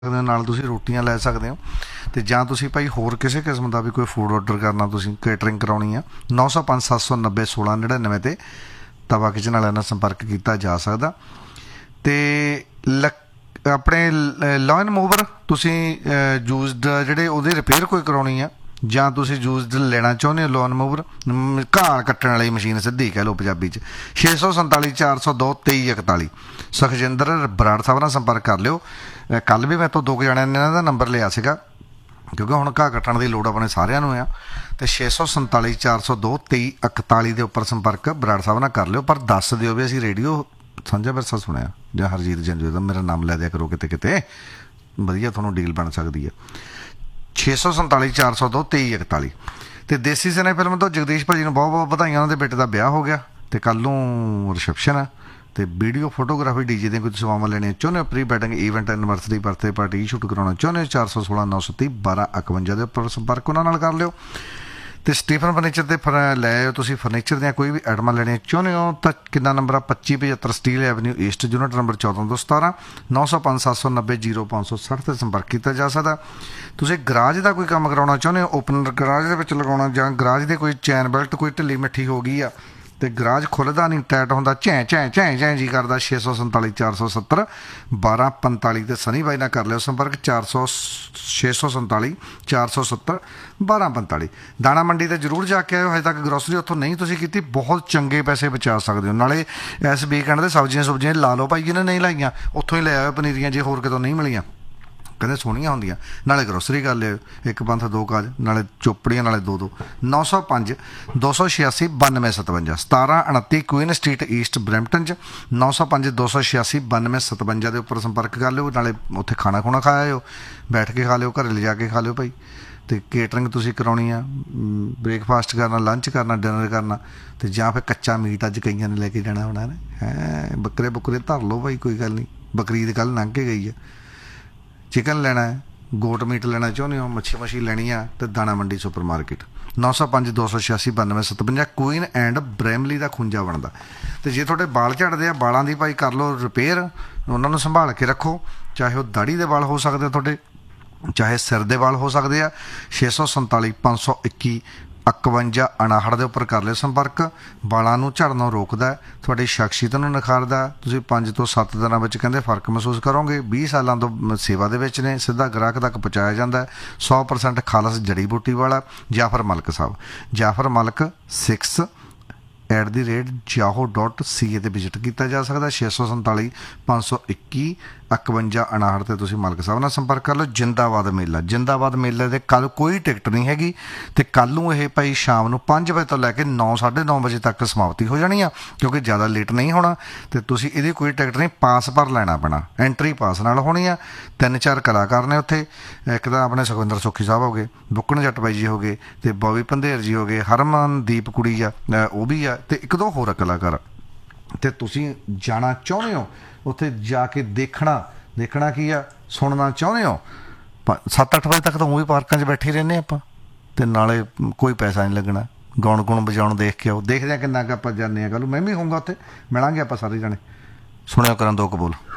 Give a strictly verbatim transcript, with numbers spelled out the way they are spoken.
ਨਾਲ ਤੁਸੀਂ ਰੋਟੀਆਂ ਲੈ ਸਕਦੇ ਹੋ। ਅਤੇ ਜਾਂ ਤੁਸੀਂ ਭਾਈ ਹੋਰ ਕਿਸੇ ਕਿਸਮ ਦਾ ਵੀ ਕੋਈ ਫੂਡ ਔਡਰ ਕਰਨਾ, ਤੁਸੀਂ ਕੇਟਰਿੰਗ ਕਰਾਉਣੀ ਆ, ਨੌ ਸੌ ਪੰਜ ਸੱਤ ਸੌ ਨੱਬੇ ਸੋਲਾਂ ਨੜਿਨਵੇਂ 'ਤੇ ਤਵਾ ਕਿਚਨ ਵਾਲਿਆਂ ਨਾਲ ਸੰਪਰਕ ਕੀਤਾ ਜਾ ਸਕਦਾ। ਅਤੇ ਲੱਕ ਆਪਣੇ ਲੋਇਨ ਮੂਵਰ ਤੁਸੀਂ ਯੂਜ਼ਡ ਜਿਹੜੇ ਉਹਦੀ ਰਿਪੇਅਰ ਕੋਈ ਕਰਾਉਣੀ ਆ, ਜਾਂ ਤੁਸੀਂ ਯੂਜ਼ਡ ਲੈਣਾ ਚਾਹੁੰਦੇ ਹੋ ਲੋਨ ਮੂਵਰ, ਘਾਹ ਕੱਟਣ ਵਾਲੀ ਮਸ਼ੀਨ ਸਿੱਧੀ ਕਹਿ ਲਓ ਪੰਜਾਬੀ 'ਚ, ਛੇ ਸੌ ਸੰਤਾਲੀ ਚਾਰ ਸੌ ਦੋ ਤੇਈ ਇਕਤਾਲੀ ਸੁਖਜਿੰਦਰ ਬਰਾੜ ਸਾਹਿਬ ਨਾਲ ਸੰਪਰਕ ਕਰ ਲਿਓ। ਕੱਲ੍ਹ ਵੀ ਮੈਂ ਤੋਂ ਦੋ ਕੁ ਜਣਿਆਂ ਨੇ ਇਹਨਾਂ ਦਾ ਨੰਬਰ ਲਿਆ ਸੀਗਾ, ਕਿਉਂਕਿ ਹੁਣ ਘਾਹ ਕੱਟਣ ਦੀ ਲੋੜ ਆਪਣੇ ਸਾਰਿਆਂ ਨੂੰ ਆ। ਅਤੇ ਛੇ ਸੌ ਸੰਤਾਲੀ ਚਾਰ ਸੌ ਦੋ ਤੇਈ ਇਕਤਾਲੀ ਦੇ ਉੱਪਰ ਸੰਪਰਕ ਬਰਾੜ ਸਾਹਿਬ ਨਾਲ ਕਰ ਲਿਓ। ਪਰ ਦੱਸ ਦਿਓ ਵੀ ਅਸੀਂ ਰੇਡੀਓ ਸਾਂਝਾ ਵਿਰਸਾ ਸੁਣਿਆ, ਜਾਂ ਹਰਜੀਤ ਜੰਜੂ ਦਾ ਮੇਰਾ ਨਾਮ ਲੈ ਦਿਆ ਕਰੋ ਕਿਤੇ ਕਿਤੇ, ਵਧੀਆ ਤੁਹਾਨੂੰ ਡੀਲ ਬਣ ਸਕਦੀ ਹੈ। ਛੇ ਸੌ ਸੰਤਾਲੀ ਚਾਰ ਸੌ ਦੋ ਤੇਈ ਇਕਤਾਲੀ। ਅਤੇ ਦੇਸੀ ਸਿਨੇ ਫਿਲਮ ਤੋਂ ਜਗਦੀਸ਼ ਭਾਜੀ ਨੂੰ ਬਹੁਤ ਬਹੁਤ ਵਧਾਈਆਂ, ਉਹਨਾਂ ਦੇ ਬੇਟੇ ਦਾ ਵਿਆਹ ਹੋ ਗਿਆ ਅਤੇ ਕੱਲ੍ਹ ਨੂੰ ਰਿਸੈਪਸ਼ਨ ਆ। ਅਤੇ ਵੀਡੀਓ ਫੋਟੋਗ੍ਰਾਫੀ ਡੀ ਜੇ ਦੀਆਂ ਕੁਝ ਸੇਵਾਵਾਂ ਲੈਣੀਆਂ ਚਾਹੁੰਦੇ ਹੋ, pre wedding event anniversary birthday party shoot ਕਰਾਉਣਾ ਚਾਹੁੰਦੇ ਹੋ, ਚਾਰ ਸੌ ਸੋਲਾਂ ਨੌ ਸੌ ਤੀਹ ਬਾਰਾਂ ਇਕਵੰਜਾ ਦੇ ਉੱਪਰ ਸੰਪਰਕ ਉਹਨਾਂ ਨਾਲ ਕਰ ਲਿਓ। ਅਤੇ ਸਟੀਫਨ ਫਰਨੀਚਰ 'ਤੇ ਫਰ ਲੈ ਆਇਓ ਤੁਸੀਂ ਫਰਨੀਚਰ ਦੀਆਂ ਕੋਈ ਵੀ ਆਈਟਮਾਂ ਲੈਣੀਆਂ ਚਾਹੁੰਦੇ ਹੋ ਤਾਂ ਕਿੰਨਾ ਨੰਬਰ ਆ ਪੱਚੀ ਪਝੱਤਰ steel avenue East, unit number ਚੌਦਾਂ ਤੋਂ ਸਤਾਰਾਂ, ਨੌ ਸੌ ਪੰਜ ਸੱਤ ਸੌ ਨੱਬੇ ਜੀਰੋ ਪੰਜ ਸੌ ਸੱਠ 'ਤੇ ਸੰਪਰਕ ਕੀਤਾ ਜਾ ਸਕਦਾ। ਤੁਸੀਂ ਗਰਾਜ ਦਾ ਕੋਈ ਕੰਮ ਕਰਾਉਣਾ ਚਾਹੁੰਦੇ ਹੋ, ਓਪਨਰ ਗਰਾਜ ਦੇ ਵਿੱਚ ਲਗਾਉਣਾ, ਜਾਂ ਗਰਾਜ ਦੇ ਕੋਈ ਚੈਨ ਬੈਲਟ ਕੋਈ ਢਿੱਲੀ ਮਿੱਠੀ ਹੋ ਗਈ ਆ ਅਤੇ ਗਰਾਜ ਖੁੱਲ੍ਹਦਾ ਨਹੀਂ, ਟਾਈਟ ਹੁੰਦਾ, ਝੈਂ ਝੈਂ ਝੈਂ ਝੈਂ ਜੀ ਕਰਦਾ, ਛੇ ਸੌ ਸੰਤਾਲੀ ਚਾਰ ਸੌ ਸੱਤਰ ਬਾਰਾਂ ਪੰਤਾਲੀ 'ਤੇ ਸਨੀ ਬਾਈ ਨਾਲ ਕਰ ਲਿਓ ਸੰਪਰਕ, ਚਾਰ ਸੌ ਛੇ ਸੌ ਸੰਤਾਲੀ ਚਾਰ ਸੌ ਸੱਤਰ ਬਾਰਾਂ ਪੰਤਾਲੀ। ਦਾਣਾ ਮੰਡੀ 'ਤੇ ਜ਼ਰੂਰ ਜਾ ਕੇ ਆਇਓ, ਹਜੇ ਤੱਕ ਗਰੋਸਰੀ ਉੱਥੋਂ ਨਹੀਂ ਤੁਸੀਂ ਕੀਤੀ, ਬਹੁਤ ਚੰਗੇ ਪੈਸੇ ਬਚਾ ਸਕਦੇ ਹੋ। ਨਾਲੇ ਇਸ ਵੀਕਐਂਡ ਦੇ ਸਬਜ਼ੀਆਂ ਸੁਬਜ਼ੀਆਂ ਲਾ ਲਓ ਭਾਈ, ਜਿਹਨੇ ਨਹੀਂ ਲਾਈਆਂ ਉੱਥੋਂ ਹੀ ਲੈ ਆਇਓ ਪਨੀਰੀਆਂ, ਜੇ ਹੋਰ ਕਿਤੋਂ ਨਹੀਂ ਮਿਲੀਆਂ, ਕਹਿੰਦੇ ਸੋਹਣੀਆਂ ਹੁੰਦੀਆਂ। ਨਾਲੇ ਗਰੋਸਰੀ ਕਰ ਲਿਓ, ਇੱਕ ਪੰਥ ਦੋ ਕਾਜ, ਨਾਲੇ ਚੋਪੜੀਆਂ ਨਾਲੇ ਦੋ ਦੋ। ਨੌ ਸੌ ਪੰਜ ਦੋ ਸੌ ਛਿਆਸੀ ਬਾਨਵੇਂ ਸਤਵੰਜਾ, ਸਤਾਰਾਂ ਉਣੱਤੀ ਕੁਈਨ ਸਟਰੀਟ ਈਸਟ ਬਰੈਂਪਟਨ 'ਚ, ਨੌ ਸੌ ਪੰਜ ਦੋ ਸੌ ਛਿਆਸੀ ਬਾਨਵੇਂ ਸਤਵੰਜਾ ਦੇ ਉੱਪਰ ਸੰਪਰਕ ਕਰ ਲਿਓ। ਨਾਲੇ ਉੱਥੇ ਖਾਣਾ ਖੁਣਾ ਖਾ ਆਇਓ, ਬੈਠ ਕੇ ਖਾ ਲਿਓ, ਘਰੇ ਲਿਜਾ ਕੇ ਖਾ ਲਿਓ ਭਾਈ। ਅਤੇ ਕੇਟਰਿੰਗ ਤੁਸੀਂ ਕਰਾਉਣੀ ਆ, ਬ੍ਰੇਕਫਾਸਟ ਕਰਨਾ, ਲੰਚ ਕਰਨਾ, ਡਿਨਰ ਕਰਨਾ, ਅਤੇ ਜਾਂ ਫਿਰ ਕੱਚਾ ਮੀਟ ਅੱਜ ਕਈਆਂ ਨੇ ਲੈ ਕੇ ਜਾਣਾ ਹੋਣਾ ਨੇ, ਹੈਂ ਬੱਕਰੇ ਬੁੱਕਰੇ ਧਰ ਲਓ ਭਾਈ, ਕੋਈ ਗੱਲ ਨਹੀਂ, ਬਕਰੀਦ ਕੱਲ੍ਹ ਲੰਘ ਕੇ ਗਈ ਆ। ਚਿਕਨ ਲੈਣਾ ਹੈ, ਗੋਟ ਮੀਟ ਲੈਣਾ ਚਾਹੁੰਦੇ ਹੋ, ਮੱਛੀ ਮੱਛੀ ਲੈਣੀ ਆ, ਅਤੇ ਦਾਣਾ ਮੰਡੀ ਸੁਪਰ ਮਾਰਕੀਟ, ਨੌ ਸੌ ਪੰਜ ਦੋ ਸੌ ਛਿਆਸੀ ਬਾਨਵੇਂ ਸਤਵੰਜਾ ਕੁਈਨ ਐਂਡ ਬ੍ਰੈਮਲੀ ਦਾ ਖੁੰਝਾ ਬਣਦਾ। ਅਤੇ ਜੇ ਤੁਹਾਡੇ ਵਾਲ ਝੜਦੇ ਆ, ਵਾਲਾਂ ਦੀ ਭਾਈ ਕਰ ਲਓ ਰਿਪੇਅਰ, ਉਹਨਾਂ ਨੂੰ ਸੰਭਾਲ ਕੇ ਰੱਖੋ, ਚਾਹੇ ਉਹ ਦਾੜੀ ਦੇ ਵਾਲ ਹੋ ਸਕਦੇ ਤੁਹਾਡੇ, ਚਾਹੇ ਸਿਰ ਦੇ ਵਾਲ ਹੋ ਸਕਦੇ ਆ। ਛੇ ਸੌ ਸੰਤਾਲੀ ਪੰਜ ਸੌ ਇੱਕੀ ਇਕਵੰਜਾ ਉਣਾਹਠ ਦੇ ਉੱਪਰ ਕਰ ਲਿਓ ਸੰਪਰਕ। ਵਾਲਾਂ ਨੂੰ ਝੜਨੋਂ ਰੋਕਦਾ, ਤੁਹਾਡੀ ਸ਼ਖਸੀਅਤ ਨੂੰ ਨਿਖਾਰਦਾ, ਤੁਸੀਂ ਪੰਜ ਤੋਂ ਸੱਤ ਦਿਨਾਂ ਵਿੱਚ ਕਹਿੰਦੇ ਫ਼ਰਕ ਮਹਿਸੂਸ ਕਰੋਗੇ। ਵੀਹ ਸਾਲਾਂ ਤੋਂ ਸੇਵਾ ਦੇ ਵਿੱਚ ਨੇ, ਸਿੱਧਾ ਗ੍ਰਾਹਕ ਤੱਕ ਪਹੁੰਚਾਇਆ ਜਾਂਦਾ, ਸੌ ਪਰਸੈਂਟ ਖਾਲਸ ਜੜੀ ਬੂਟੀ ਵਾਲਾ। ਜਾਫਰ ਮਲਕ ਸਾਹਿਬ, ਜਾਫਰ ਮਲਕ six at the rate ਜਾਹੋ dot ਸੀ ਏ 'ਤੇ ਵਿਜ਼ਿਟ ਕੀਤਾ ਜਾ ਸਕਦਾ। ਛੇ ਸੌ ਸੰਤਾਲੀ ਪੰਜ ਸੌ ਇੱਕੀ ਇਕਵੰਜਾ ਉਣਾਹਠ 'ਤੇ ਤੁਸੀਂ ਮਲਕ ਸਾਹਿਬ ਨਾਲ ਸੰਪਰਕ ਕਰ ਲਓ। ਜਿੰਦਾਬਾਦ ਮੇਲਾ, ਜਿੰਦਾਬਾਦ ਮੇਲੇ ਦੇ ਕੱਲ੍ਹ ਕੋਈ ਟਿਕਟ ਨਹੀਂ ਹੈਗੀ, ਅਤੇ ਕੱਲ੍ਹ ਨੂੰ ਇਹ ਭਾਈ ਸ਼ਾਮ ਨੂੰ ਪੰਜ ਵਜੇ ਤੋਂ ਲੈ ਕੇ ਨੌ ਸਾਢੇ ਨੌ ਵਜੇ ਤੱਕ ਸਮਾਪਤੀ ਹੋ ਜਾਣੀ ਆ, ਕਿਉਂਕਿ ਜ਼ਿਆਦਾ ਲੇਟ ਨਹੀਂ ਹੋਣਾ। ਅਤੇ ਤੁਸੀਂ ਇਹਦੀ ਕੋਈ ਟਿਕਟ ਨਹੀਂ, ਪਾਸ ਪਰ ਲੈਣਾ ਪੈਣਾ, ਐਂਟਰੀ ਪਾਸ ਨਾਲ ਹੋਣੀ ਆ। ਤਿੰਨ ਚਾਰ ਕਲਾਕਾਰ ਨੇ ਉੱਥੇ, ਇੱਕ ਤਾਂ ਆਪਣੇ ਸੁਖਵਿੰਦਰ ਸੁੱਖੀ ਸਾਹਿਬ ਹੋ ਗਏ, ਬੁੱਕਣ ਜੱਟ ਬਾਈ ਜੀ ਹੋ ਗਏ, ਅਤੇ ਬੋਬੀ ਪੰਧੇਰ ਜੀ ਹੋ ਗਏ, ਹਰਮਨਦੀਪ ਕੁੜੀ ਆ ਉਹ ਵੀ ਆ, ਅਤੇ ਇੱਕ ਦੋ ਹੋਰ ਕਲਾਕਾਰ। ਅਤੇ ਤੁਸੀਂ ਜਾਣਾ ਚਾਹੁੰਦੇ ਹੋ ਉੱਥੇ ਜਾ ਕੇ ਦੇਖਣਾ, ਦੇਖਣਾ ਕੀ ਆ, ਸੁਣਨਾ ਚਾਹੁੰਦੇ ਹੋ, ਪ ਸੱਤ ਅੱਠ ਵਜੇ ਤੱਕ ਤਾਂ ਉਹੀ ਪਾਰਕਾਂ 'ਚ ਬੈਠੇ ਰਹਿੰਦੇ ਆਪਾਂ, ਅਤੇ ਨਾਲੇ ਕੋਈ ਪੈਸਾ ਨਹੀਂ ਲੱਗਣਾ, ਗਾਉਣ ਗੁਣ ਵਜਾਉਣ ਦੇਖ ਕੇ ਆਓ। ਦੇਖਦੇ ਹਾਂ ਕਿੰਨਾ ਕੁ ਆਪਾਂ ਜਾਂਦੇ ਹਾਂ, ਕੱਲ੍ਹ ਨੂੰ ਮੈਂ ਵੀ ਹੋਊਂਗਾ ਉੱਥੇ, ਮਿਲਾਂਗੇ ਆਪਾਂ ਸਾਰੇ ਜਾਣੇ। ਸੁਣਿਓ ਕਰਾਂ ਦੋ ਕਬੂਲ।